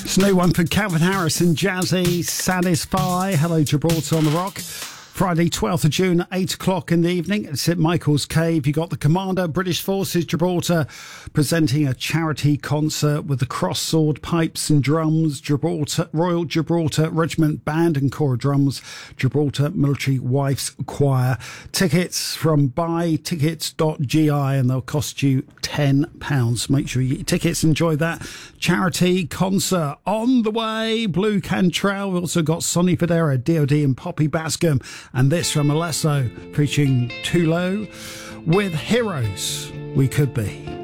It's a new one for Calvin Harris and Jazzy, Satisfy. Hello, Gibraltar on the Rock. Friday, 12th of June, 8 o'clock in the evening. It's at Michael's Cave. You got the Commander, British Forces Gibraltar, presenting a charity concert with the Cross Sword Pipes and Drums, Gibraltar, Royal Gibraltar Regiment Band and Corps of Drums, Gibraltar Military Wife's Choir. Tickets from buytickets.gi, and they'll cost you £10. Make sure you get your tickets. Enjoy that charity concert. On the way, Blue Cantrell. We've also got Sonny Fodera, DOD and Poppy Bascom. And this from Alesso, featuring Too Low with Heroes We Could Be.